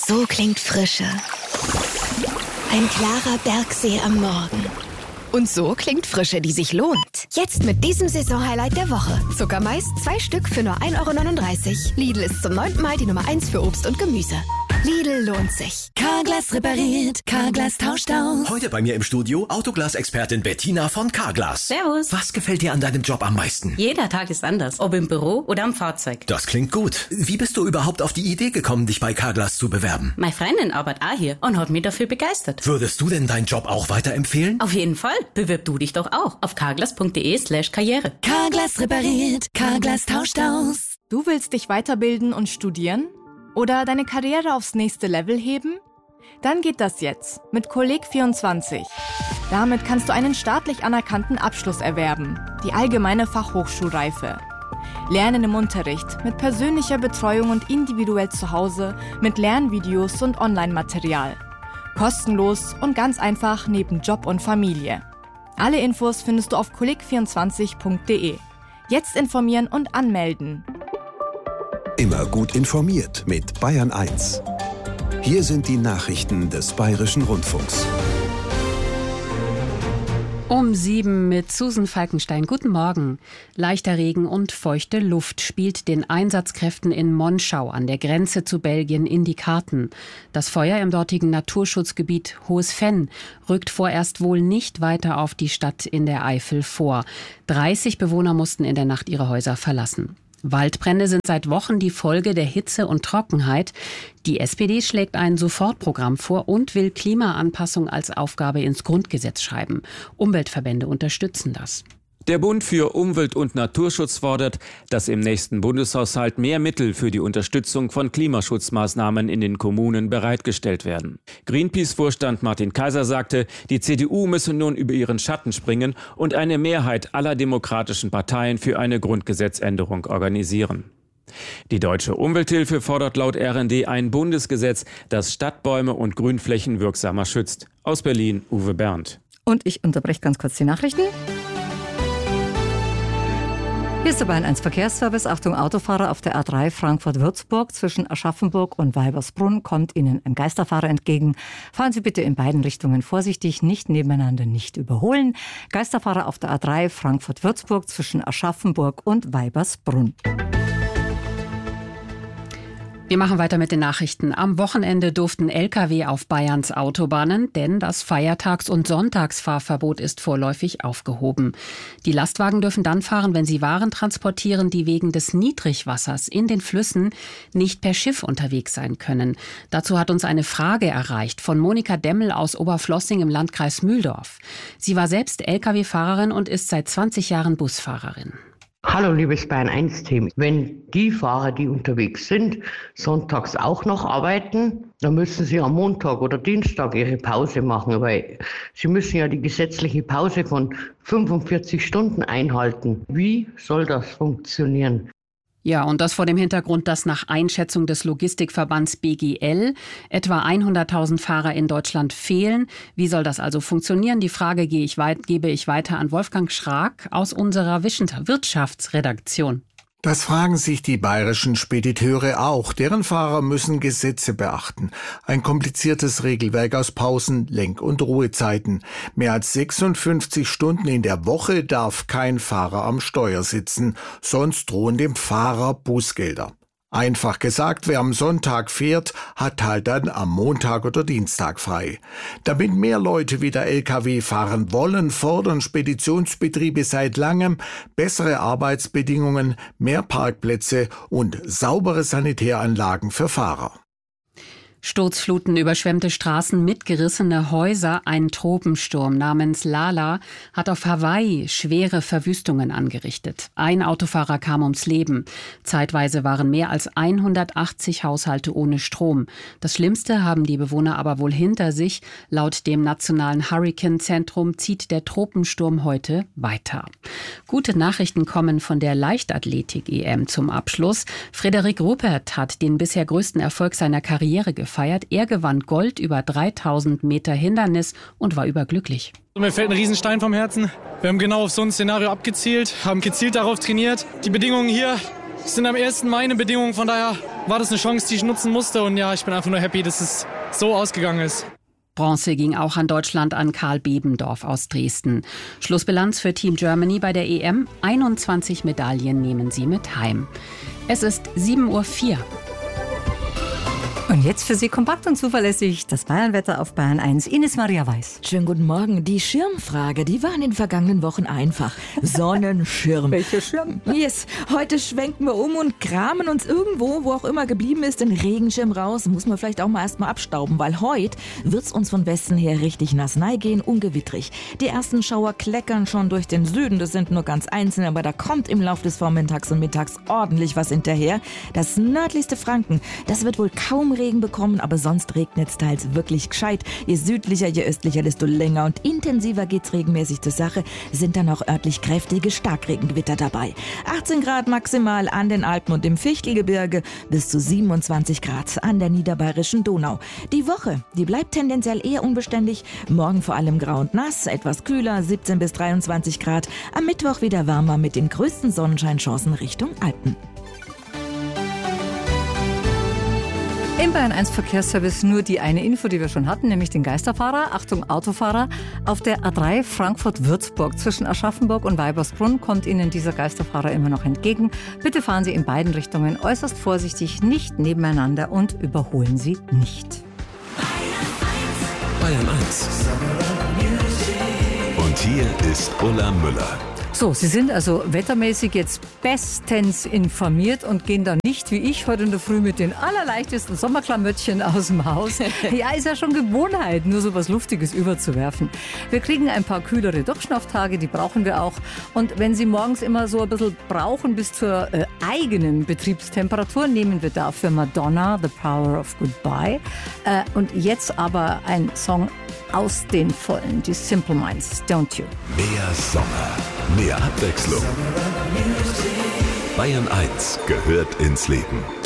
So klingt Frische. Ein klarer Bergsee am Morgen. Und so klingt Frische, die sich lohnt. Jetzt mit diesem Saisonhighlight der Woche. Zuckermais 2 Stück für nur 1,39 €. Lidl ist zum 9. Mal die Nummer 1 für Obst und Gemüse. Lidl lohnt sich. Carglass repariert, Carglass tauscht aus. Heute bei mir im Studio Autoglas-Expertin Bettina von Carglass. Servus. Was gefällt dir an deinem Job am meisten? Jeder Tag ist anders, ob im Büro oder am Fahrzeug. Das klingt gut. Wie bist du überhaupt auf die Idee gekommen, dich bei Carglass zu bewerben? Meine Freundin arbeitet auch hier und hat mich dafür begeistert. Würdest du denn deinen Job auch weiterempfehlen? Auf jeden Fall. Bewirb du dich doch auch auf carglass.de/karriere. Carglass repariert, Carglass tauscht aus. Du willst dich weiterbilden und studieren? Oder deine Karriere aufs nächste Level heben? Dann geht das jetzt mit Kolleg24. Damit kannst du einen staatlich anerkannten Abschluss erwerben, die allgemeine Fachhochschulreife. Lernen im Unterricht, mit persönlicher Betreuung und individuell zu Hause, mit Lernvideos und Online-Material. Kostenlos und ganz einfach neben Job und Familie. Alle Infos findest du auf kolleg24.de. Jetzt informieren und anmelden. Immer gut informiert mit Bayern 1. Hier sind die Nachrichten des Bayerischen Rundfunks. Um 7 mit Susan Falkenstein. Guten Morgen. Leichter Regen und feuchte Luft spielt den Einsatzkräften in Monschau an der Grenze zu Belgien in die Karten. Das Feuer im dortigen Naturschutzgebiet Hohes Venn rückt vorerst wohl nicht weiter auf die Stadt in der Eifel vor. 30 Bewohner mussten in der Nacht ihre Häuser verlassen. Waldbrände sind seit Wochen die Folge der Hitze und Trockenheit. Die SPD schlägt ein Sofortprogramm vor und will Klimaanpassung als Aufgabe ins Grundgesetz schreiben. Umweltverbände unterstützen das. Der Bund für Umwelt- und Naturschutz fordert, dass im nächsten Bundeshaushalt mehr Mittel für die Unterstützung von Klimaschutzmaßnahmen in den Kommunen bereitgestellt werden. Greenpeace-Vorstand Martin Kaiser sagte, die CDU müsse nun über ihren Schatten springen und eine Mehrheit aller demokratischen Parteien für eine Grundgesetzänderung organisieren. Die Deutsche Umwelthilfe fordert laut RND ein Bundesgesetz, das Stadtbäume und Grünflächen wirksamer schützt. Aus Berlin, Uwe Berndt. Und ich unterbreche ganz kurz die Nachrichten. Hier ist der Bayern 1 Verkehrsservice. Achtung, Autofahrer auf der A3 Frankfurt-Würzburg zwischen Aschaffenburg und Weibersbrunn kommt Ihnen ein Geisterfahrer entgegen. Fahren Sie bitte in beiden Richtungen vorsichtig, nicht nebeneinander, nicht überholen. Geisterfahrer auf der A3 Frankfurt-Würzburg zwischen Aschaffenburg und Weibersbrunn. Wir machen weiter mit den Nachrichten. Am Wochenende durften Lkw auf Bayerns Autobahnen, denn das Feiertags- und Sonntagsfahrverbot ist vorläufig aufgehoben. Die Lastwagen dürfen dann fahren, wenn sie Waren transportieren, die wegen des Niedrigwassers in den Flüssen nicht per Schiff unterwegs sein können. Dazu hat uns eine Frage erreicht von Monika Demmel aus Oberflossing im Landkreis Mühldorf. Sie war selbst Lkw-Fahrerin und ist seit 20 Jahren Busfahrerin. Hallo liebes Bayern 1 Team. Wenn die Fahrer, die unterwegs sind, sonntags auch noch arbeiten, dann müssen sie am Montag oder Dienstag ihre Pause machen, weil sie müssen ja die gesetzliche Pause von 45 Stunden einhalten. Wie soll das funktionieren? Ja, und das vor dem Hintergrund, dass nach Einschätzung des Logistikverbands BGL etwa 100.000 Fahrer in Deutschland fehlen. Wie soll das also funktionieren? Die Frage gebe ich weiter an Wolfgang Schrag aus unserer Wirtschaftsredaktion. Das fragen sich die bayerischen Spediteure auch. Deren Fahrer müssen Gesetze beachten. Ein kompliziertes Regelwerk aus Pausen, Lenk- und Ruhezeiten. Mehr als 56 Stunden in der Woche darf kein Fahrer am Steuer sitzen. Sonst drohen dem Fahrer Bußgelder. Einfach gesagt, wer am Sonntag fährt, hat halt dann am Montag oder Dienstag frei. Damit mehr Leute wieder Lkw fahren wollen, fordern Speditionsbetriebe seit langem bessere Arbeitsbedingungen, mehr Parkplätze und saubere Sanitäranlagen für Fahrer. Sturzfluten, überschwemmte Straßen, mitgerissene Häuser. Ein Tropensturm namens Lala hat auf Hawaii schwere Verwüstungen angerichtet. Ein Autofahrer kam ums Leben. Zeitweise waren mehr als 180 Haushalte ohne Strom. Das Schlimmste haben die Bewohner aber wohl hinter sich. Laut dem Nationalen Hurricane-Zentrum zieht der Tropensturm heute weiter. Gute Nachrichten kommen von der Leichtathletik-EM zum Abschluss. Frederik Ruppert hat den bisher größten Erfolg seiner Karriere gefeiert. Er gewann Gold über 3000 Meter Hindernis und war überglücklich. Mir fällt ein Riesenstein vom Herzen. Wir haben genau auf so ein Szenario abgezielt, haben gezielt darauf trainiert. Die Bedingungen hier Es sind am 1. Mai eine Bedingung, von daher war das eine Chance, die ich nutzen musste. Und ja, ich bin einfach nur happy, dass es so ausgegangen ist. Bronze ging auch an Deutschland an Karl Bebendorf aus Dresden. Schlussbilanz für Team Germany bei der EM. 21 Medaillen nehmen sie mit heim. Es ist 7:04 Uhr. Und jetzt für Sie kompakt und zuverlässig das Bayernwetter auf Bayern 1. Ines Maria Weiß. Schönen guten Morgen. Die Schirmfrage, die war in den vergangenen Wochen einfach. Sonnenschirm. Welcher Schirm? Yes. Heute schwenken wir um und kramen uns irgendwo, wo auch immer geblieben ist, den Regenschirm raus. Muss man vielleicht auch mal erstmal abstauben, weil heute wird's uns von Westen her richtig nass gehen, ungewittrig. Die ersten Schauer kleckern schon durch den Süden. Das sind nur ganz einzelne, aber da kommt im Laufe des Vormittags und Mittags ordentlich was hinterher. Das nördlichste Franken, das wird wohl kaum Regen bekommen, aber sonst regnet es teils wirklich gescheit. Je südlicher, je östlicher, desto länger und intensiver geht's regenmäßig zur Sache, sind dann auch örtlich kräftige Starkregengewitter dabei. 18 Grad maximal an den Alpen und im Fichtelgebirge, bis zu 27 Grad an der niederbayerischen Donau. Die Woche, die bleibt tendenziell eher unbeständig. Morgen vor allem grau und nass, etwas kühler, 17 bis 23 Grad. Am Mittwoch wieder wärmer mit den größten Sonnenscheinchancen Richtung Alpen. Im Bayern 1 Verkehrsservice nur die eine Info, die wir schon hatten, nämlich den Geisterfahrer. Achtung, Autofahrer. Auf der A3 Frankfurt-Würzburg zwischen Aschaffenburg und Weibersbrunn kommt Ihnen dieser Geisterfahrer immer noch entgegen. Bitte fahren Sie in beiden Richtungen äußerst vorsichtig, nicht nebeneinander und überholen Sie nicht. Bayern 1. Und hier ist Ulla Müller. So, Sie sind also wettermäßig jetzt bestens informiert und gehen dann nicht wie ich heute in der Früh mit den allerleichtesten Sommerklamöttchen aus dem Haus. Ja, ist ja schon Gewohnheit, nur so was Luftiges überzuwerfen. Wir kriegen ein paar kühlere Durchschnauftage, die brauchen wir auch. Und wenn Sie morgens immer so ein bisschen brauchen bis zur eigenen Betriebstemperatur, nehmen wir dafür Madonna, The Power of Goodbye. Und jetzt aber ein Song aus den Vollen, die Simple Minds, Don't You. Mehr Sommer, mehr Abwechslung. Bayern 1 gehört ins Leben.